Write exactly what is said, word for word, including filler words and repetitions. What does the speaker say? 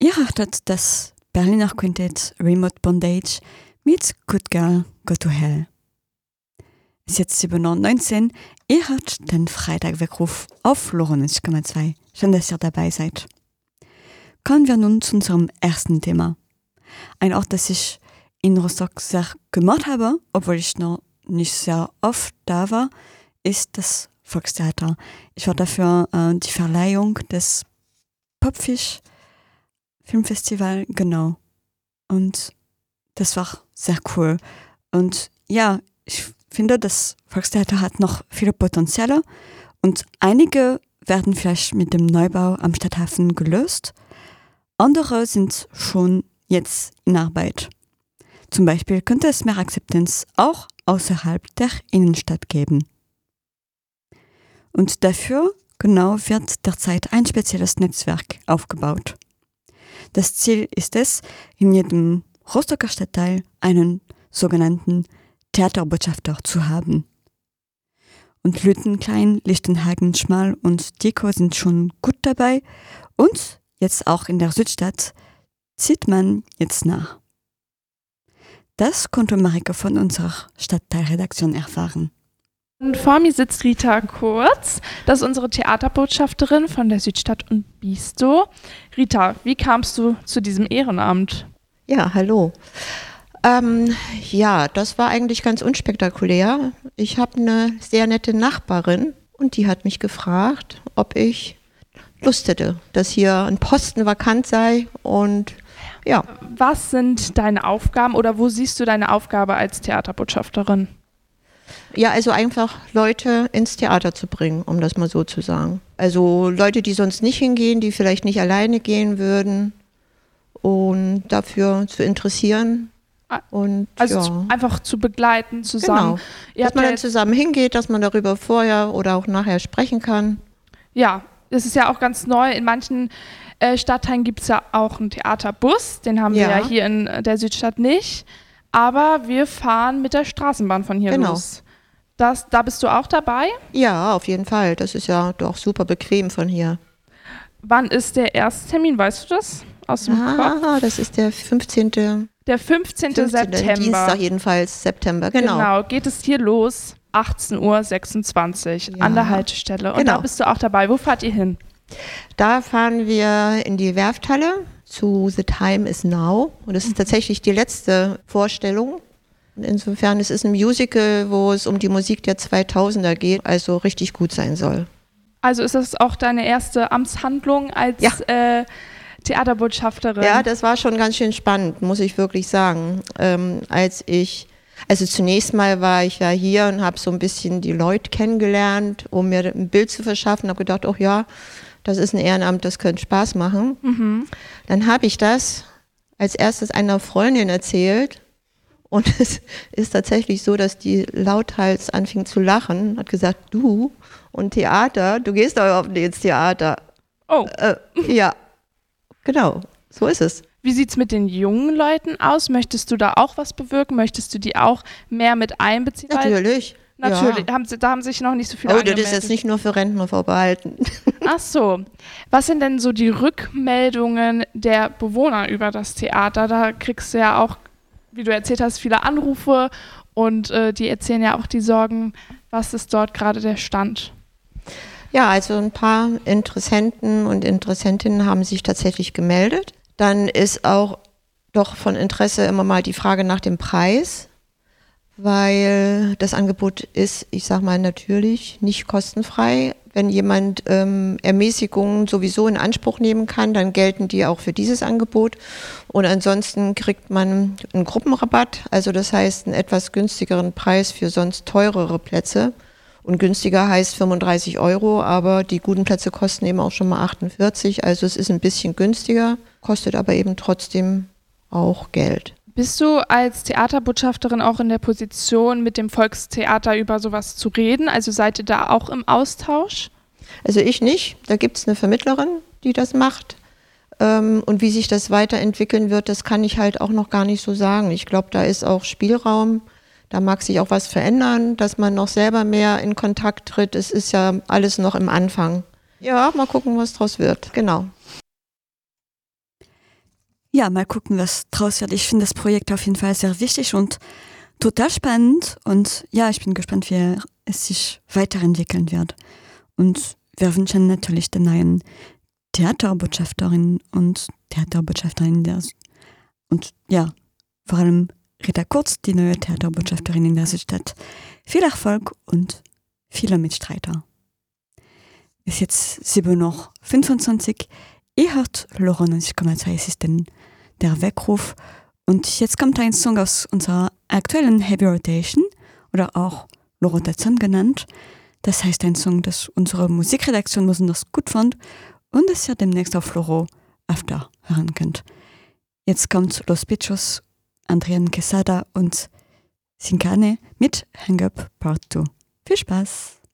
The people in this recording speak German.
Ihr hörtet das Berliner Quintett Remote Bondage mit Good Girl, Go to Hell. Es ist jetzt sieben Uhr neunzehn. Ihr hört den Freitagweckruf auf neunzig Komma zwei. Schön, dass ihr dabei seid. Kommen wir nun zu unserem ersten Thema. Ein Ort, das ich in Rostock sehr gemacht habe, obwohl ich noch nicht sehr oft da war, ist das Volkstheater. Ich war dafür äh, die Verleihung des Popfisch Filmfestival, genau. Und das war sehr cool. Und ja, ich finde, das Volkstheater hat noch viele Potenziale und einige werden vielleicht mit dem Neubau am Stadthafen gelöst. Andere sind schon jetzt in Arbeit. Zum Beispiel könnte es mehr Akzeptanz auch außerhalb der Innenstadt geben. Und dafür genau wird derzeit ein spezielles Netzwerk aufgebaut. Das Ziel ist es, in jedem Rostocker Stadtteil einen sogenannten Theaterbotschafter zu haben. Und Lüttenklein, Lichtenhagen, Schmal und Deko sind schon gut dabei. Und jetzt auch in der Südstadt zieht man jetzt nach. Das konnte Marike von unserer Stadtteilredaktion erfahren. Und vor mir sitzt Rita Kurz, das ist unsere Theaterbotschafterin von der Südstadt und Bisto. Rita, wie kamst du zu diesem Ehrenamt? Ja, hallo. Ähm, ja, das war eigentlich ganz unspektakulär. Ich habe eine sehr nette Nachbarin und die hat mich gefragt, ob ich Lust hätte, dass hier ein Posten vakant sei und ja. Was sind deine Aufgaben oder wo siehst du deine Aufgabe als Theaterbotschafterin? Ja, also einfach Leute ins Theater zu bringen, um das mal so zu sagen. Also Leute, die sonst nicht hingehen, die vielleicht nicht alleine gehen würden und dafür zu interessieren. Und, also ja. zu, einfach zu begleiten, zusammen. Genau, dass man dann zusammen hingeht, dass man darüber vorher oder auch nachher sprechen kann. Ja, das ist ja auch ganz neu. In manchen äh, Stadtteilen gibt es ja auch einen Theaterbus, den haben ja. wir ja hier in der Südstadt nicht. Aber wir fahren mit der Straßenbahn von hier genau. los. Das, da bist du auch dabei? Ja, auf jeden Fall. Das ist ja doch super bequem von hier. Wann ist der erste Termin? Weißt du das aus dem ah, Kopf? Das ist der fünfzehnte Der fünfzehnte September. Dienstag jedenfalls, September, genau. Genau, geht es hier los, achtzehn Uhr sechsundzwanzig ja. an der Haltestelle. Und genau. da bist du auch dabei. Wo fahrt ihr hin? Da fahren wir in die Werfthalle zu The Time Is Now. Und das ist tatsächlich die letzte Vorstellung. Insofern, es ist ein Musical, wo es um die Musik der zweitausender geht, also richtig gut sein soll. Also ist das auch deine erste Amtshandlung als ja. äh, Theaterbotschafterin? Ja, das war schon ganz schön spannend, muss ich wirklich sagen. Ähm, als ich, also zunächst mal war ich ja hier und habe so ein bisschen die Leute kennengelernt, um mir ein Bild zu verschaffen. Habe gedacht, oh ja, das ist ein Ehrenamt, das könnte Spaß machen. Mhm. Dann habe ich das als erstes einer Freundin erzählt. Und es ist tatsächlich so, dass die lauthals anfing zu lachen, hat gesagt, du und Theater, du gehst doch überhaupt nicht ins Theater. Oh. Äh, ja, genau, so ist es. Wie sieht es mit den jungen Leuten aus? Möchtest du da auch was bewirken? Möchtest du die auch mehr mit einbeziehen? Natürlich. Natürlich, ja. haben sie, da haben sich noch nicht so viele Oh, angemeldet. das ist jetzt nicht nur für Rentner vorbehalten. Ach so. Was sind denn so die Rückmeldungen der Bewohner über das Theater? Da kriegst du ja auch, wie du erzählt hast, viele Anrufe und äh, die erzählen ja auch die Sorgen, was ist dort gerade der Stand? Ja, also ein paar Interessenten und Interessentinnen haben sich tatsächlich gemeldet. Dann ist auch doch von Interesse immer mal die Frage nach dem Preis, weil das Angebot ist, ich sag mal natürlich, nicht kostenfrei. Wenn jemand ähm, Ermäßigungen sowieso in Anspruch nehmen kann, dann gelten die auch für dieses Angebot. Und ansonsten kriegt man einen Gruppenrabatt, also das heißt einen etwas günstigeren Preis für sonst teurere Plätze. Und günstiger heißt fünfunddreißig Euro, aber die guten Plätze kosten eben auch schon mal achtundvierzig. Also es ist ein bisschen günstiger, kostet aber eben trotzdem auch Geld. Bist du als Theaterbotschafterin auch in der Position, mit dem Volkstheater über sowas zu reden? Also seid ihr da auch im Austausch? Also ich nicht. Da gibt es eine Vermittlerin, die das macht. Ähm, und wie sich das weiterentwickeln wird, das kann ich halt auch noch gar nicht so sagen. Ich glaube, da ist auch Spielraum. Da mag sich auch was verändern, dass man noch selber mehr in Kontakt tritt. Es ist ja alles noch im Anfang. Ja, mal gucken, was draus wird. Genau. ja, mal gucken, was draus wird. Ich finde das Projekt auf jeden Fall sehr wichtig und total spannend. Und ja, ich bin gespannt, wie es sich weiterentwickeln wird. Und wir wünschen natürlich den neuen Theaterbotschafterinnen und Theaterbotschafterinnen der und ja, vor allem Rita Kurz, die neue Theaterbotschafterin in der Südstadt. Viel Erfolg und viele Mitstreiter. Ist jetzt sieben Uhr fünfundzwanzig. Ihr hört Lora neunzig Komma zwei, es ist denn der Weckruf. Und jetzt kommt ein Song aus unserer aktuellen Heavy Rotation oder auch Lorotation genannt. Das heißt ein Song, das unsere Musikredaktion besonders gut fand und das ihr demnächst auf Loro After hören könnt. Jetzt kommt Los Bichos, Adrian Quesada und Sincane mit Hang Up Part zwei. Viel Spaß!